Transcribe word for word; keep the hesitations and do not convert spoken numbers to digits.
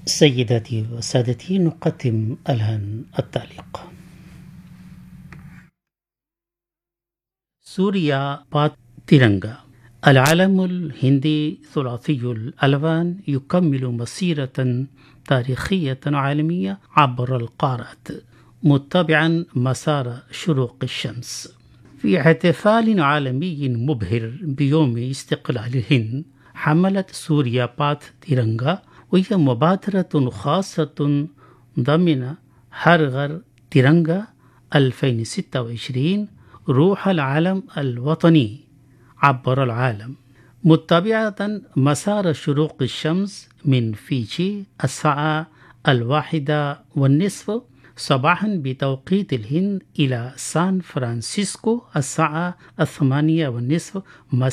سيداتي وسادتي، نقدم الآن التعليق. سوريا بات تيرنغا. العلم الهندي ثلاثي الألوان يكمل مسيرة تاريخية عالمية عبر القارات متبعا مسار شروق الشمس. في احتفال عالمي مبهر بيوم استقلال الهند، حملت سوريا بات تيرنغا، وهي مبادرة خاصة ضمن هرغر تيرنغا ألفين وستة وعشرين، روح العلم الوطني عبر العالم، متبعة مسار شروق الشمس من فيجي الساعة الواحدة والنصف صباحا بتوقيت الهند إلى سان فرانسيسكو الساعة الثمانية والنصف